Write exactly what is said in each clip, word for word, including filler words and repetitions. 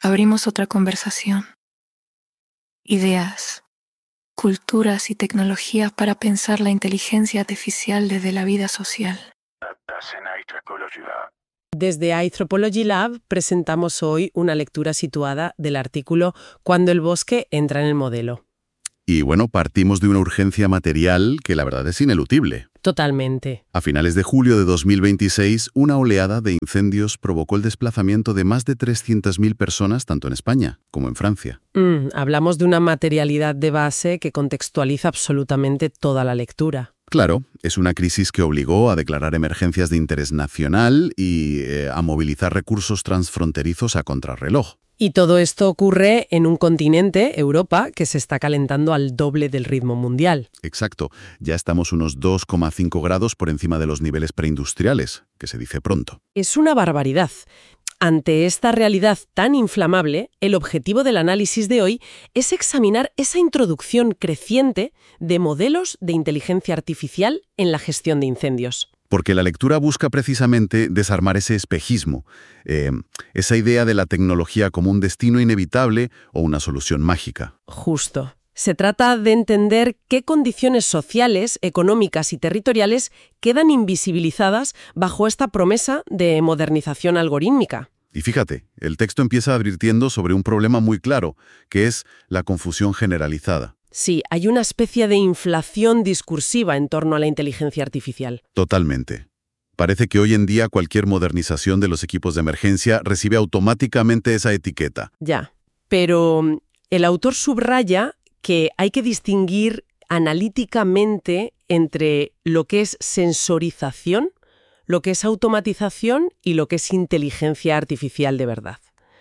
abrimos otra conversación. Ideas, culturas y tecnología para pensar la inteligencia artificial desde la vida social. Desde Anthropology Lab presentamos hoy una lectura situada del artículo Cuando el bosque entra en el modelo. Y bueno, partimos de una urgencia material que la verdad es ineludible. Totalmente. A finales de julio de dos mil veintiséis, una oleada de incendios provocó el desplazamiento de más de trescientas mil personas tanto en España como en Francia. Mm, hablamos de una materialidad de base que contextualiza absolutamente toda la lectura. Claro, es una crisis que obligó a declarar emergencias de interés nacional y eh, a movilizar recursos transfronterizos a contrarreloj. Y todo esto ocurre en un continente, Europa, que se está calentando al doble del ritmo mundial. Exacto. Ya estamos unos dos coma cinco grados por encima de los niveles preindustriales, que se dice pronto. Es una barbaridad. Ante esta realidad tan inflamable, el objetivo del análisis de hoy es examinar esa introducción creciente de modelos de inteligencia artificial en la gestión de incendios. Porque la lectura busca precisamente desarmar ese espejismo, eh, esa idea de la tecnología como un destino inevitable o una solución mágica. Justo. Se trata de entender qué condiciones sociales, económicas y territoriales quedan invisibilizadas bajo esta promesa de modernización algorítmica. Y fíjate, el texto empieza advirtiendo sobre un problema muy claro, que es la confusión generalizada. Sí, hay una especie de inflación discursiva en torno a la inteligencia artificial. Totalmente. Parece que hoy en día cualquier modernización de los equipos de emergencia recibe automáticamente esa etiqueta. Ya, pero el autor subraya que hay que distinguir analíticamente entre lo que es sensorización, lo que es automatización y lo que es inteligencia artificial de verdad.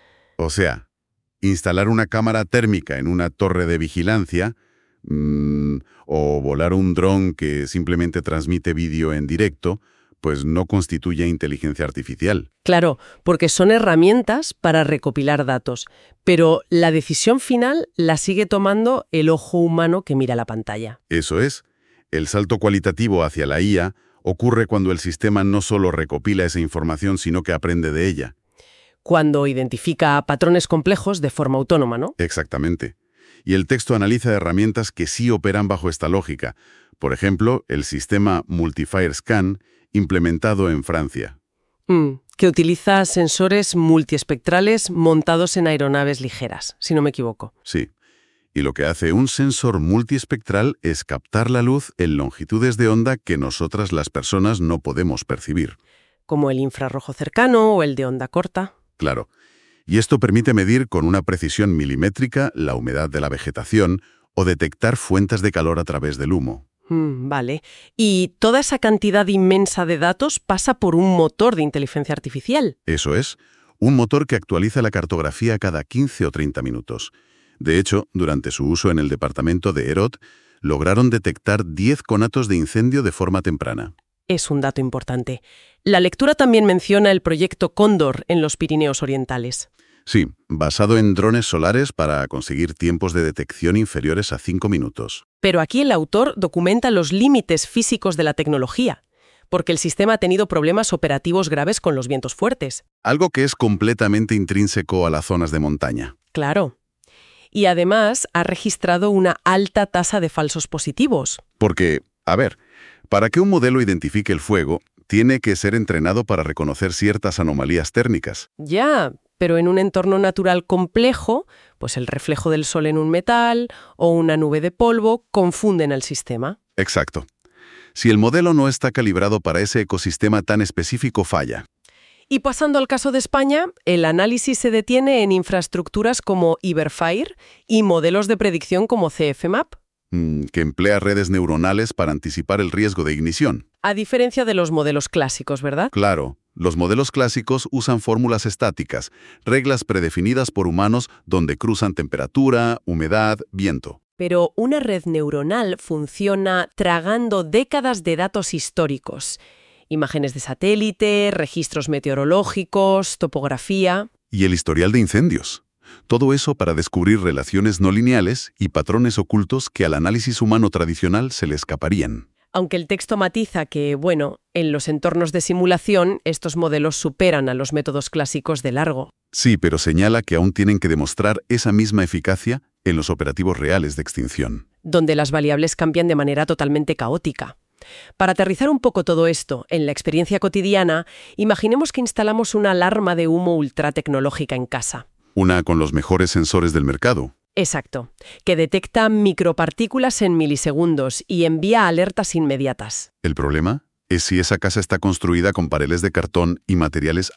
O sea, instalar una cámara térmica en una torre de vigilancia mmm, o volar un dron que simplemente transmite vídeo en directo, pues no constituye inteligencia artificial. Claro, porque son herramientas para recopilar datos, pero la decisión final la sigue tomando el ojo humano que mira la pantalla. Eso es. El salto cualitativo hacia la I A ocurre cuando el sistema no solo recopila esa información, sino que aprende de ella. Cuando identifica patrones complejos de forma autónoma, ¿no? Exactamente. Y el texto analiza herramientas que sí operan bajo esta lógica. Por ejemplo, el sistema Multi-Fire Scan, implementado en Francia. Mm, que utiliza sensores multiespectrales montados en aeronaves ligeras, si no me equivoco. Sí. Y lo que hace un sensor multiespectral es captar la luz en longitudes de onda que nosotras las personas no podemos percibir. Como el infrarrojo cercano o el de onda corta. Claro. Y esto permite medir con una precisión milimétrica la humedad de la vegetación o detectar fuentes de calor a través del humo. Mm, vale. Y toda esa cantidad inmensa de datos pasa por un motor de inteligencia artificial. Eso es. Un motor que actualiza la cartografía cada quince o treinta minutos. De hecho, durante su uso en el departamento de Herot, lograron detectar diez conatos de incendio de forma temprana. Es un dato importante. La lectura también menciona el proyecto Cóndor en los Pirineos Orientales. Sí, basado en drones solares para conseguir tiempos de detección inferiores a cinco minutos. Pero aquí el autor documenta los límites físicos de la tecnología, porque el sistema ha tenido problemas operativos graves con los vientos fuertes. Algo que es completamente intrínseco a las zonas de montaña. Claro. Y además ha registrado una alta tasa de falsos positivos. Porque, a ver, para que un modelo identifique el fuego, tiene que ser entrenado para reconocer ciertas anomalías térmicas. Ya, pero en un entorno natural complejo, pues el reflejo del sol en un metal o una nube de polvo confunden al sistema. Exacto. Si el modelo no está calibrado para ese ecosistema tan específico, falla. Y pasando al caso de España, el análisis se detiene en infraestructuras como Iberfire y modelos de predicción como C F MAP. Mm, que emplea redes neuronales para anticipar el riesgo de ignición. A diferencia de los modelos clásicos, ¿verdad? Claro. Los modelos clásicos usan fórmulas estáticas, reglas predefinidas por humanos donde cruzan temperatura, humedad, viento. Pero una red neuronal funciona tragando décadas de datos históricos. Imágenes de satélite, registros meteorológicos, topografía. Y el historial de incendios. Todo eso para descubrir relaciones no lineales y patrones ocultos que al análisis humano tradicional se le escaparían. aunque el texto matiza que, bueno, en los entornos de simulación estos modelos superan a los métodos clásicos de largo. Sí, pero señala que aún tienen que demostrar esa misma eficacia en los operativos reales de extinción, donde las variables cambian de manera totalmente caótica. Para aterrizar un poco todo esto en la experiencia cotidiana, imaginemos que instalamos una alarma de humo ultratecnológica en casa. Una con los mejores sensores del mercado. Exacto, que detecta micropartículas en milisegundos y envía alertas inmediatas. El problema es si esa casa está construida con paneles de cartón y materiales